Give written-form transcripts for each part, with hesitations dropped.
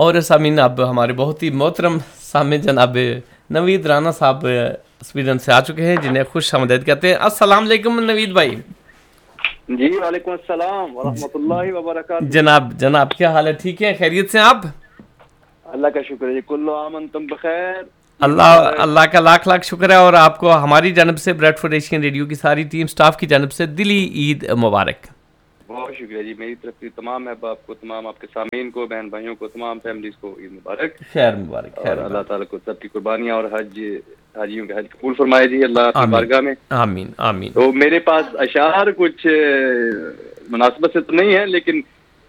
اور سامعین اب ہمارے بہت ہی محترم سامع جناب نوید رانا صاحب سویڈن سے آ چکے ہیں، جنہیں خوش آمدید کہتے ہیں۔ السلام علیکم نوید بھائی۔ جی وعلیکم السلام ورحمۃ اللہ وبرکاتہ۔ جناب کیا حال ہے؟ ٹھیک ہے، خیریت سے آپ؟ اللہ کا شکر ہے جی، کل عام انتم بخیر۔ اللہ کا لاکھ لاکھ شکر ہے، اور آپ کو ہماری جانب سے بریڈ فوڈ ایشین ریڈیو کی ساری ٹیم سٹاف کی جانب سے دلی عید مبارک۔ بہت شکریہ جی، میری طرف سے تمام احباب کو، تمام آپ کے سامعین کو، بہن بھائیوں کو، تمام فیملیز کو عید مبارک، خیر مبارک، اور اللہ تعالیٰ کو سب کی قربانیاں اور حاجیوں کے حج قبول فرمائے جی اللہ کی بارگاہ میں، آمین آمین۔ تو میرے پاس اشعار کچھ مناسبت سے تو نہیں ہے، لیکن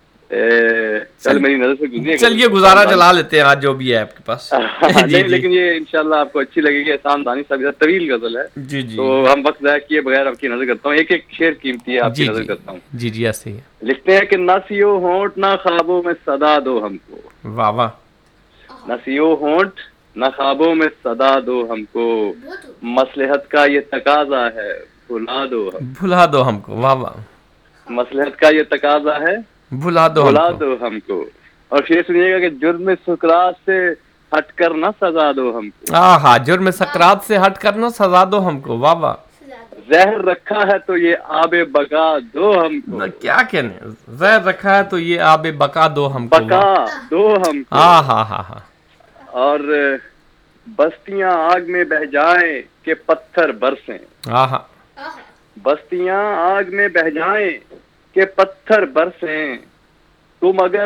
کل میری نظر سے گزری، چلیے گزارا چلا لیتے ہیں آج جو بھی ہے آپ کے پاس۔ نہیں لیکن یہ انشاءاللہ آپ کو اچھی لگے گی، احسان دانی صاحب طویل غزل ہے جی جی، تو ہم وقت ضائع کیے بغیر آپ کی نظر کرتا ہوں، ایک ایک شعر قیمتی ہے، آپ کی نظر کرتا ہوں۔ جی جی ایسے ہی لکھتے ہیں کہ نہ سیو ہونٹ نہ خوابوں میں صدا دو ہم کو، واہ واہ، نہ سیو ہونٹ نہ خوابوں میں صدا دو ہم کو، مصلحت کا یہ تقاضا ہے بھلا دو ہم کو، واہ واہ، مصلحت کا یہ تقاضا ہے بھلا دو ہم کو، اور پھر سنیے گا کہ جرم سکرات سے ہٹ کر نہ سزا دو ہم کو، ہاں جرم سکرات سے ہٹ کر نہ سزا دو ہم کو، واہ واہ، زہر رکھا ہے تو یہ آب بقا دو ہم کو، کیا کہنے، زہر رکھا ہے تو یہ آب بقا دو ہم کو، بقا دو ہم کو، ہاں ہاں ہاں ہاں، اور بستیاں آگ میں بہ جائیں کہ پتھر برسیں، ہاں ہاں، بستیاں آگ میں بہ جائیں کہ پتھر برسیں، ہم اگر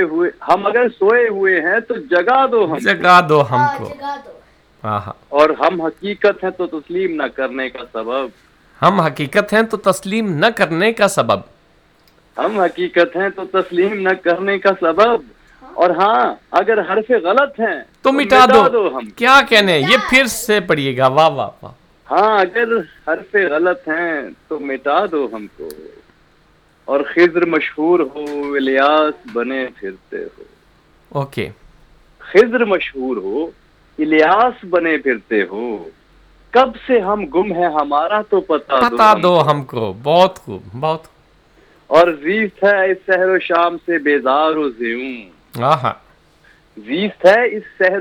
سوئے ہوئے ہیں تو جگا دو ہم کو، ہاں ہاں، اور ہم حقیقت ہیں تو تسلیم نہ کرنے کا سبب، ہم حقیقت ہیں تو تسلیم نہ کرنے کا سبب، ہم حقیقت ہیں تو تسلیم نہ کرنے کا سبب، اور ہاں اگر حرف غلط ہیں تو مٹا دو ہم، کیا کہنے، یہ پھر سے پڑھیے گا، واہ واہ واہ، ہاں اگر حرف غلط ہیں تو مٹا دو ہم کو، اور خضر مشہور ہو الیاس بنے پھرتے ہو، اوکے، خضر مشہور ہو الیاس بنے پھرتے ہو، کب سے ہم گم ہیں ہمارا تو پتا دو ہم کو، بہت خوب بہت خوب، اور زیست ہے اس سحر و شام سے بیزار و زیوں، ہاں، زیست ہے اس سحر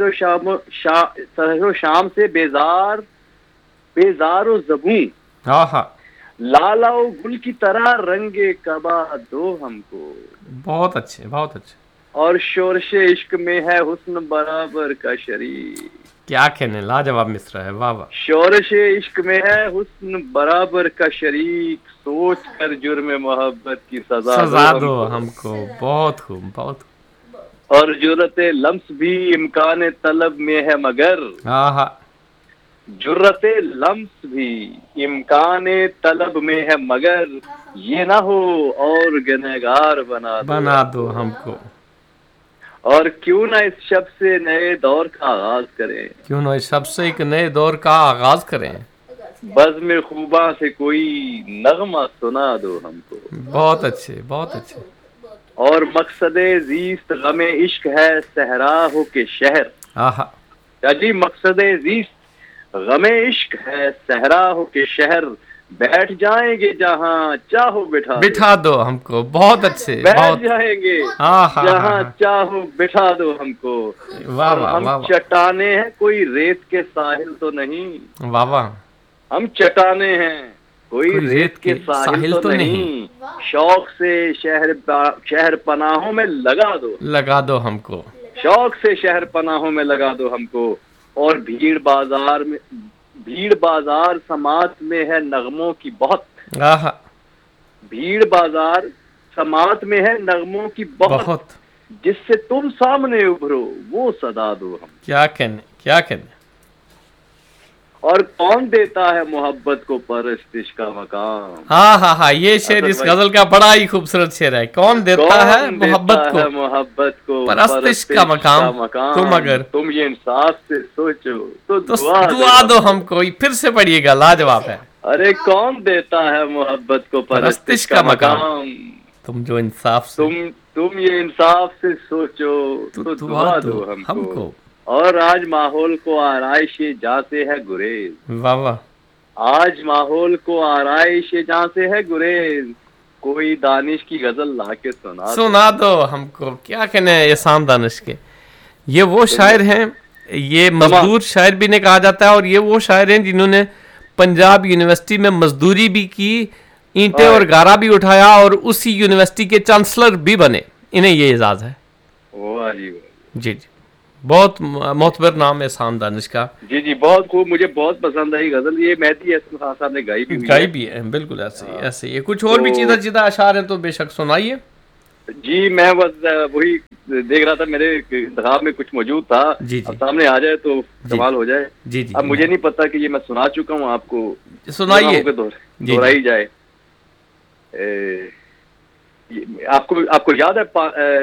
و شام سے بیزار و زبوں، ہاں، لالا و گل کی طرح رنگ قبا دو ہم کو، بہت اچھے بہت اچھے، اور شورش عشق میں ہے حسن برابر کا شریک، کیا کہنے، لاجواب مصرع ہے، واہ واہ، شورش عشق میں ہے حسن برابر کا شریک، سوچ کر جرم محبت کی سزا دو ہم کو، بہت خوب بہت خوب، اور جرت لمس بھی امکان طلب میں ہے مگر، ہاں، جرت لمس بھی امکان طلب میں ہے مگر، یہ نہ ہو اور گنہگار بنا دو ہم کو، اور کیوں نہ اس شب سے نئے دور کا آغاز کریں، کیوں نہ اس شب سے ایک نئے دور کا آغاز کریں، بزم خوباں سے کوئی نغمہ سنا دو ہم کو، بہت اچھے بہت اچھے، اور مقصد زیست غم عشق ہے صحرا ہو کے شہر، جی مقصد زیست غم عشق ہے صحرا ہو کے شہر، بیٹھ جائیں گے جہاں چاہو بٹھا دو ہم کو، بہت اچھے، بیٹھ جائیں گے جہاں چاہو بٹھا دو ہم کو، اور ہم چٹانے ہیں کوئی ریت کے ساحل تو نہیں، واہ واہ، ہم چٹانے ہیں کوئی ریت کے ساحل تو نہیں، شوق سے شہر پناہوں میں لگا دو ہم کو، شوق سے شہر پناہوں میں لگا دو ہم کو، اور بھیڑ بازار سماعت میں ہے نغموں کی بہت، بھیڑ بازار سماعت میں ہے نغموں کی بہت، جس سے تم سامنے ابھرو وہ صدا دو ہم، کیا کہنے، اور کون دیتا ہے محبت کو پرستش کا مقام، ہاں یہ شعر اس غزل کا بڑا ہی خوبصورت شعر ہے، کون دیتا ہے محبت کو پرستش کا مقام، تم یہ انصاف سے سوچو تو دعا دو ہم کو، پھر سے پڑھیے گا، لاجواب ہے، ارے کون دیتا ہے محبت کو پرستش کا مقام، تم جو انصاف سے تم یہ انصاف سے سوچو تو دعا دو ہم کو، اور آج ماحول کو آرائش جہاں سے ہے گریز، واہ واہ، آج ماحول کو آرائش جہاں سے ہے گریز، کوئی دانش کی غزل لا کے سنا دو ہم کو، کیا کہنے احسان دانش کے، یہ وہ شاعر ہیں, یہ مزدور شاعر بھی نے کہا جاتا ہے, اور یہ وہ شاعر ہیں جنہوں نے پنجاب یونیورسٹی میں مزدوری بھی کی, اینٹیں اور گارا بھی اٹھایا, اور اسی یونیورسٹی کے چانسلر بھی بنے. انہیں یہ اعزاز ہے. جی جی, بہت معتبر نام ہے احسان دانش کا. جی جی, بہت خوب, مجھے بہت پسند آئی غزل. یہ مہدی حسن خان صاحب نے گائی بھی ہے. بالکل ایسے ہی. کچھ اور بھی چیزیں اشعار ہیں تو بے شک سنائیے. جی میں بس وہی دیکھ رہا تھا, میرے انتخاب میں کچھ موجود تھا. اب سامنے آ جائے تو کمال ہو جائے. جی جی, اب مجھے نہیں پتا کہ یہ میں سنا چکا ہوں آپ کو, سنائیے, دہرائی جائے. آپ کو یاد ہے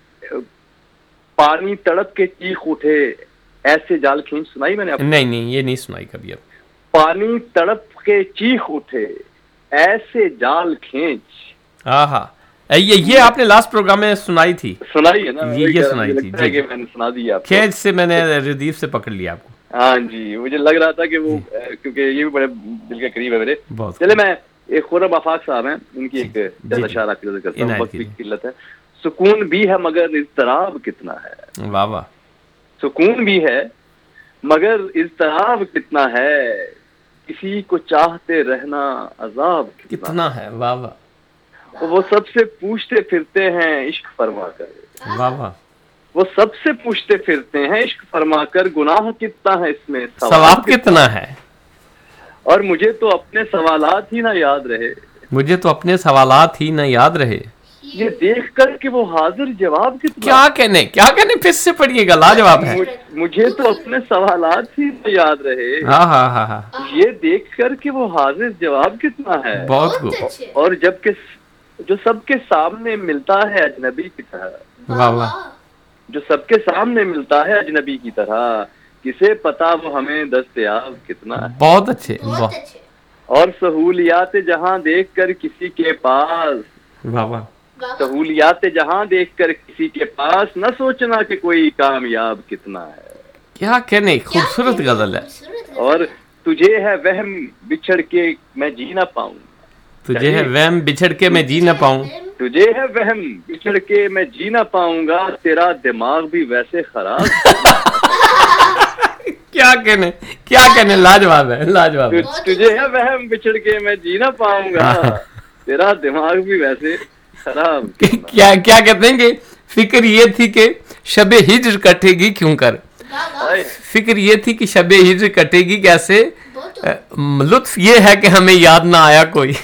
پانی تڑپ کے چیخ اٹھے ایسے جال کھینچ, سنائی میں نے؟ نہیں یہ نہیں سنائی کبھی. اب پانی تڑپ کے چیخ اٹھے ایسے جال کھینچ. ہاں ہاں, یہ آپ نے لاسٹ پروگرام میں سنائی تھی. سنائی ہے نا, یہ سنائی تھی جی, میں نے سنا دی آپ کو. کھیت سے میں نے ردیف سے پکڑ لیا آپ کو. ہاں جی, مجھے لگ رہا تھا کہ وہ کیونکہ یہ بھی بڑے دل کے قریب ہے میرے. چلے میں ایک خورم آفاق صاحب ہیں, ان کی ایک اشعار آپ کی نظر کرتا ہوں. وقت کی قلت ہے. سکون بھی ہے مگر اضطراب کتنا ہے. واہ واہ. سکون بھی ہے مگر اضطراب کتنا ہے, کسی کو چاہتے رہنا عذاب کتنا ہے. واہ واہ. وہ سب سے پوچھتے پھرتے ہیں عشق فرما کر. واہ واہ. وہ سب سے پوچھتے پھرتے ہیں عشق فرما کر, گناہ کتنا ہے اس میں, ثواب کتنا ہے. اور مجھے تو اپنے سوالات ہی نہ یاد رہے. مجھے تو اپنے سوالات ہی نہ یاد رہے. یہ دیکھ کر کہ وہ حاضر جواب کتنا. کیا کہنے پھر سے پڑھیے گا, لاجواب ہے. مجھے تو اپنے سوالات ہی نہ یاد رہے. ہاں ہاں ہاں ہاں. یہ دیکھ کر کہ وہ حاضر جواب کتنا ہے. بہت خوب. اور جب کہ جو سب کے سامنے ملتا ہے اجنبی کی طرح. واہ واہ. جو سب کے سامنے ملتا ہے اجنبی کی طرح, کسے پتا وہ ہمیں دستیاب کتنا ہے. بہت اچھے. اور سہولیات جہاں دیکھ کر کسی کے پاس. واہ واہ. سہولیات جہاں دیکھ کر کسی کے پاس, نہ سوچنا کہ کوئی کامیاب کتنا ہے. کیا کہنے, خوبصورت غزل ہے. اور تجھے ہے وہم بچھڑ کے میں جی نہ پاؤں. تجھے ہے وہم بچھڑ کے میں جی نہ پاؤں. تجھے ہے وہم بچھڑ کے میں جی نہ پاؤں گا, تیرا دماغ بھی ویسے خراب. کیا کہنے, لاجواب ہے, لاجواب. تجھے ہے وہم بچھڑ کے میں جی نہ پاؤں گا, تیرا دماغ بھی ویسے خراب. کیا کہتے ہیں کہ فکر یہ تھی کہ شب ہجر کٹے گی کیوں کر. فکر یہ تھی کہ شب ہجر کٹے گی کیسے, لطف یہ ہے کہ ہمیں یاد نہ آیا کوئی.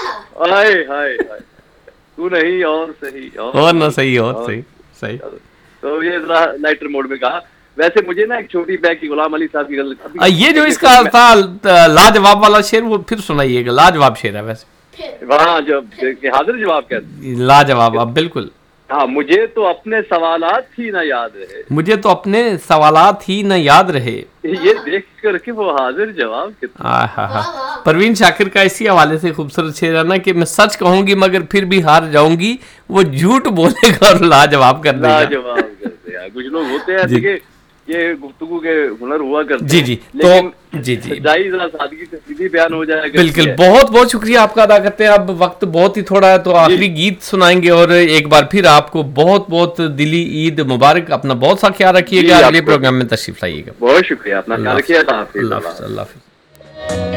تو نہیں اور صحیح اور نہ صحیح اور صحیح. تو یہ ذرا لائٹر موڈ میں کہا. ویسے مجھے نا ایک چھوٹی بیگ کی غلام علی صاحب کی غلط, یہ جو اس کا تھا لاجواب والا شعر, وہ پھر سنائیے گا. لاجواب شعر ہے ویسے. وہاں جو حاضر جواب کہتے, لاجواب. اب بالکل. ہاں, مجھے تو اپنے سوالات ہی نہ یاد رہے. مجھے تو اپنے سوالات ہی نہ یاد رہے. یہ دیکھ کر کے وہ حاضر جواب کتنا. پروین شاکر کا اسی حوالے سے خوبصورت شعر ہے نا کہ میں سچ کہوں گی مگر پھر بھی ہار جاؤں گی, وہ جھوٹ بولے گا اور لاجواب کر دے گا. لاجواب کر دے گا. کچھ لوگ ہوتے ہیں کہ یہ گفتگو کے ہنر ہوا کرتے ہیں. جی تو سچائی ذرا سادگی سے سیدھی بیان ہو جائے گا. بالکل. بہت بہت شکریہ آپ کا ادا کرتے ہیں. اب وقت بہت ہی تھوڑا ہے تو آخری گیت سنائیں گے, اور ایک بار پھر آپ کو بہت بہت دلی عید مبارک. اپنا بہت سا خیال رکھیے گا. اگلے پروگرام میں تشریف لائیے گا. بہت شکریہ. اپنا خیال رکھیے. اللہ حافظ. اللہ حافظ.